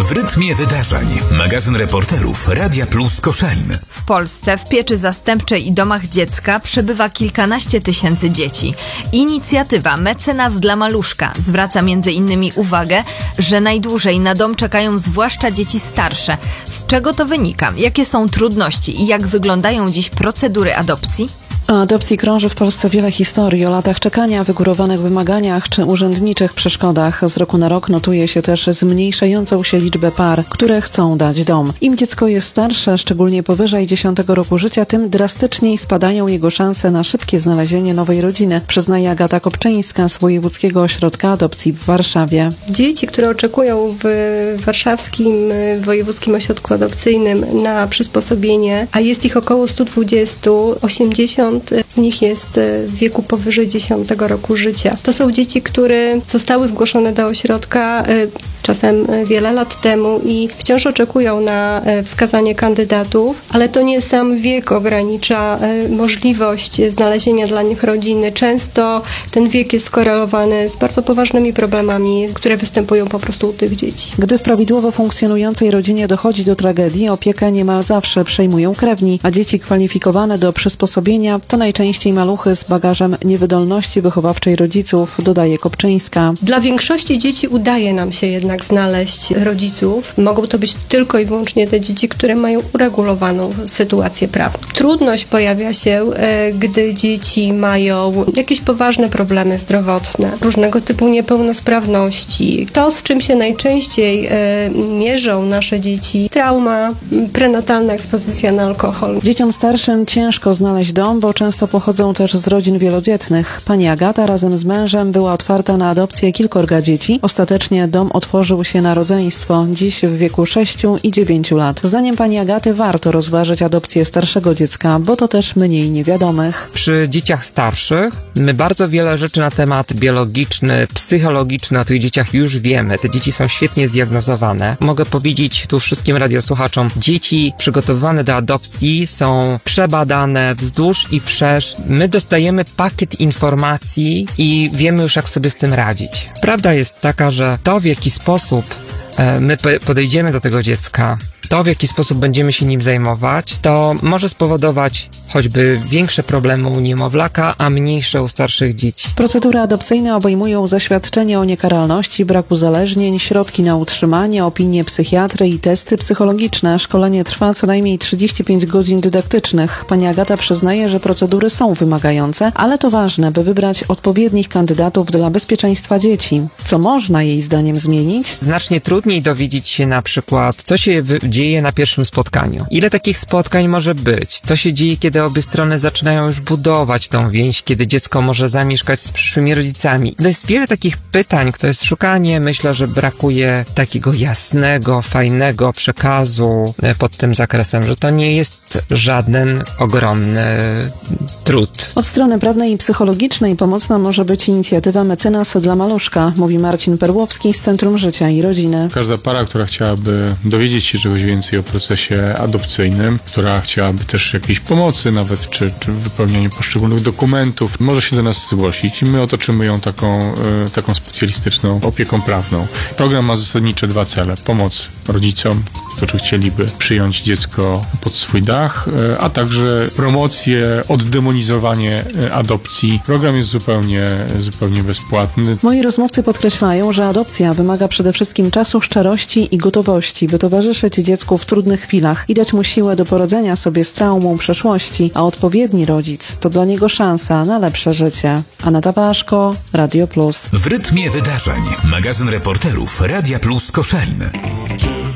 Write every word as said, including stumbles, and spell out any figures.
W rytmie wydarzeń. Magazyn reporterów Radia Plus Koszalin. W Polsce w pieczy zastępczej i domach dziecka przebywa kilkanaście tysięcy dzieci. Inicjatywa Mecenas dla Maluszka zwraca między innymi uwagę, że najdłużej na dom czekają zwłaszcza dzieci starsze. Z czego to wynika? Jakie są trudności i jak wyglądają dziś procedury adopcji? O adopcji krąży w Polsce wiele historii o latach czekania, wygórowanych wymaganiach czy urzędniczych przeszkodach. Z roku na rok notuje się też zmniejszającą się liczbę par, które chcą dać dom. Im dziecko jest starsze, szczególnie powyżej dziesiątego roku życia, tym drastyczniej spadają jego szanse na szybkie znalezienie nowej rodziny, przyznaje Agata Kopczyńska z Wojewódzkiego Ośrodka Adopcji w Warszawie. Dzieci, które oczekują w warszawskim Wojewódzkim Ośrodku Adopcyjnym na przysposobienie, a jest ich około sto dwadzieścia, osiemdziesiąt z nich jest w wieku powyżej dziesiątego roku życia. To są dzieci, które zostały zgłoszone do ośrodka czasem wiele lat temu i wciąż oczekują na wskazanie kandydatów, ale to nie sam wiek ogranicza możliwość znalezienia dla nich rodziny. Często ten wiek jest skorelowany z bardzo poważnymi problemami, które występują po prostu u tych dzieci. Gdy w prawidłowo funkcjonującej rodzinie dochodzi do tragedii, opiekę niemal zawsze przejmują krewni, a dzieci kwalifikowane do przysposobienia to najczęściej maluchy z bagażem niewydolności wychowawczej rodziców, dodaje Kopczyńska. Dla większości dzieci udaje nam się jednak znaleźć rodziców. Mogą to być tylko i wyłącznie te dzieci, które mają uregulowaną sytuację prawną. Trudność pojawia się, gdy dzieci mają jakieś poważne problemy zdrowotne, różnego typu niepełnosprawności. To, z czym się najczęściej mierzą nasze dzieci, trauma, prenatalna ekspozycja na alkohol. Dzieciom starszym ciężko znaleźć dom, bo często pochodzą też z rodzin wielodzietnych. Pani Agata razem z mężem była otwarta na adopcję kilkorga dzieci. Ostatecznie dom otworzył się na rodzeństwo, dziś w wieku sześciu i dziewięciu lat. Zdaniem pani Agaty warto rozważyć adopcję starszego dziecka, bo to też mniej niewiadomych. Przy dzieciach starszych my bardzo wiele rzeczy na temat biologiczny, psychologiczny o tych dzieciach już wiemy. Te dzieci są świetnie zdiagnozowane. Mogę powiedzieć tu wszystkim radiosłuchaczom, dzieci przygotowywane do adopcji są przebadane wzdłuż i wszerz. My dostajemy pakiet informacji i wiemy już, jak sobie z tym radzić. Prawda jest taka, że to, w jaki sposób my podejdziemy do tego dziecka, to, w jaki sposób będziemy się nim zajmować, to może spowodować choćby większe problemy u niemowlaka, a mniejsze u starszych dzieci. Procedury adopcyjne obejmują zaświadczenie o niekaralności, brak uzależnień, środki na utrzymanie, opinie psychiatry i testy psychologiczne. Szkolenie trwa co najmniej trzydzieści pięć godzin dydaktycznych. Pani Agata przyznaje, że procedury są wymagające, ale to ważne, by wybrać odpowiednich kandydatów dla bezpieczeństwa dzieci. Co można jej zdaniem zmienić? Znacznie trudniej dowiedzieć się na przykład, co się dzieje na pierwszym spotkaniu. Ile takich spotkań może być? Co się dzieje, kiedy obie strony zaczynają już budować tą więź, kiedy dziecko może zamieszkać z przyszłymi rodzicami? To jest wiele takich pytań, to jest szukanie. Myślę, że brakuje takiego jasnego, fajnego przekazu pod tym zakresem, że to nie jest żaden ogromny trud. Od strony prawnej i psychologicznej pomocna może być inicjatywa Mecenas dla Maluszka, mówi Marcin Perłowski z Centrum Życia i Rodziny. Każda para, która chciałaby dowiedzieć się czegoś więcej o procesie adopcyjnym, która chciałaby też jakiejś pomocy nawet, czy, czy wypełnianiu poszczególnych dokumentów, może się do nas zgłosić i my otoczymy ją taką, y, taką specjalistyczną opieką prawną. Program ma zasadnicze dwa cele. Pomoc rodzicom, którzy chcieliby przyjąć dziecko pod swój dach, y, a także promocję, oddemonizowanie y, adopcji. Program jest zupełnie, zupełnie bezpłatny. Moi rozmówcy podkreślają, że adopcja wymaga przede wszystkim czasu, szczerości i gotowości, by towarzyszyć dziecku w trudnych chwilach i dać mu siłę do poradzenia sobie z traumą przeszłości, a odpowiedni rodzic to dla niego szansa na lepsze życie. Aneta Paszko, Radio Plus. W rytmie wydarzeń. Magazyn reporterów Radia Plus Koszalin.